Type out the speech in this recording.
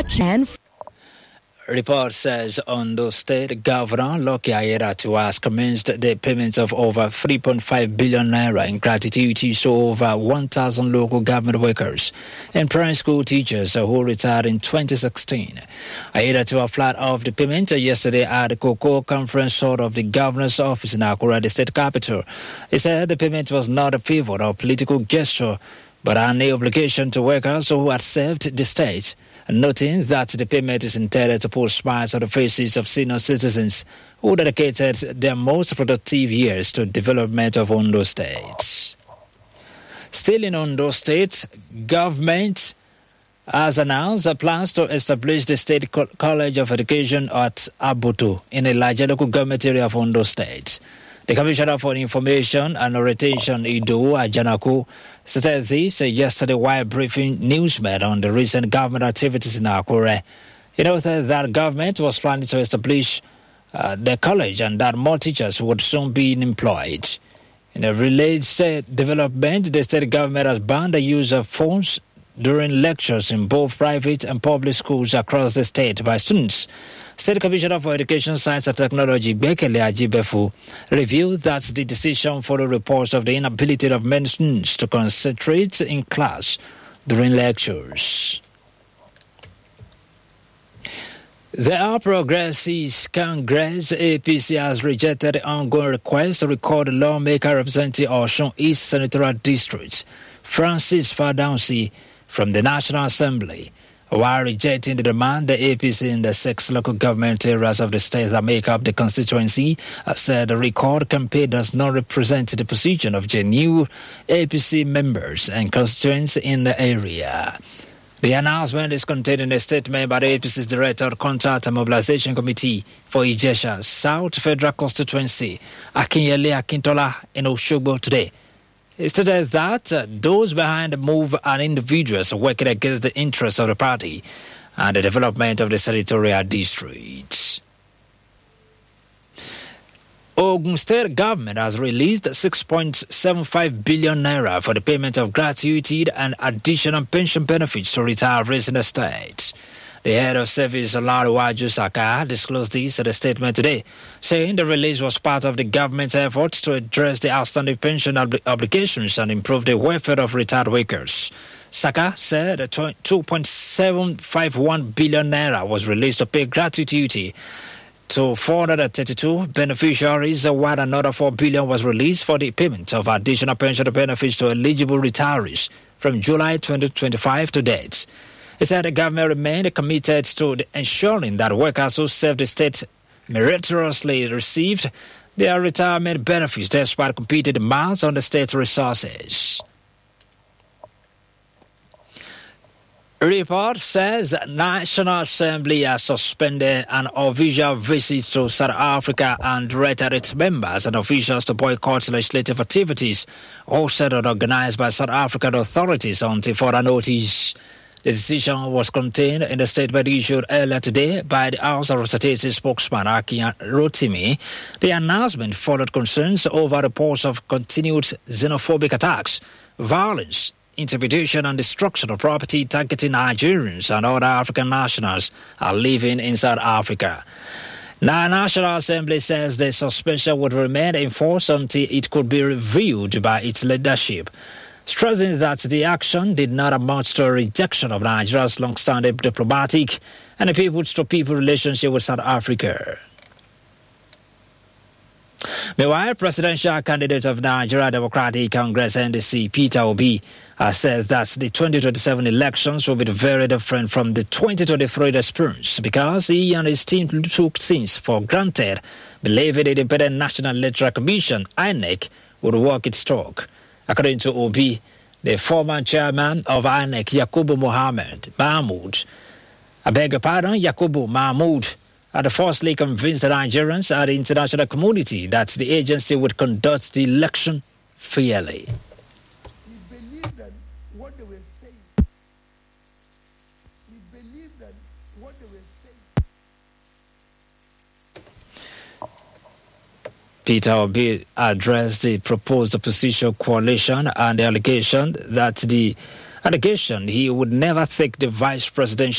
Report says Ondo State Governor Lucky Aiyedatiwa has commenced the payments of over 3.5 billion naira in gratuities to over 1,000 local government workers and primary school teachers who retired in 2016. Aiyedatiwa flagged off the payment yesterday at the Cocoa Conference Hall of the Governor's Office in Akure, the state capital. He said the payment was not a favor or political gesture, but an obligation to workers who had served the state, noting that the payment is intended to put smiles on the faces of senior citizens who dedicated their most productive years to development of Ondo State. Still in Ondo State, government has announced plans to establish the State College of Education at Abutu in a larger local government area of Ondo State. The Commissioner for Information and Orientation, Ido Ajanaku, stated this yesterday while briefing newsmen on the recent government activities in Akure. He noted that government was planning to establish the college and that more teachers would soon be employed. In a related state development, the state government has banned the use of phones during lectures in both private and public schools across the state by students. State Commissioner for Education, Science and Technology, Bekele Ajibefu, revealed that the decision followed reports of the inability of many students to concentrate in class during lectures. The All Progressives Congress APC has rejected the ongoing request to record the lawmaker representing Osun East Senatorial District, Francis Fadausi, from the National Assembly. While rejecting the demand, the APC in the 6 local government areas of the state that make up the constituency said the record campaign does not represent the position of genuine APC members and constituents in the area. The announcement is contained in a statement by the APC's Director of Contract and Mobilization Committee for Ijesha South Federal Constituency, Akinyele Akintola, in Oshogbo today. It stated that those behind the move are individuals working against the interests of the party and the development of the senatorial district. Ogun State government has released 6.75 billion naira for the payment of gratuity and additional pension benefits to retirees in the state. The head of service, Olaruwaju Saka, disclosed this in a statement today, saying the release was part of the government's efforts to address the outstanding pension obligations and improve the welfare of retired workers. Saka said 2.751 billion naira was released to pay gratuity to 432 beneficiaries, while another 4 billion was released for the payment of additional pension benefits to eligible retirees from July 2025 to date. He said the government remained committed to ensuring that workers who served the state meritoriously received their retirement benefits despite competing demands on the state resources. A report says National Assembly has suspended an official visit to South Africa and directed its members and officials to boycott legislative activities hosted and organized by South African authorities until further notice. The decision was contained in a statement issued earlier today by the House of Representatives spokesman Aki Rotimi. The announcement followed concerns over reports of continued xenophobic attacks, violence, intimidation and destruction of property targeting Nigerians and other African nationals are living in South Africa. Now, National Assembly says the suspension would remain in force until it could be reviewed by its leadership, stressing that the action did not amount to a rejection of Nigeria's long-standing diplomatic and a people-to-people relationship with South Africa. Meanwhile, presidential candidate of Nigeria Democratic Congress NDC, Peter Obi, has said that the 2027 elections will be very different from the 2023 experience because he and his team took things for granted, believing the Independent National Electoral Commission, INEC, would walk its talk. According to Obi, the former chairman of INEC, Yakubu Mahmoud, had falsely convinced the Nigerians and the international community that the agency would conduct the election fairly. We believe that what they were saying. Peter Obi addressed the proposed opposition coalition and the allegation he would never take the vice presidential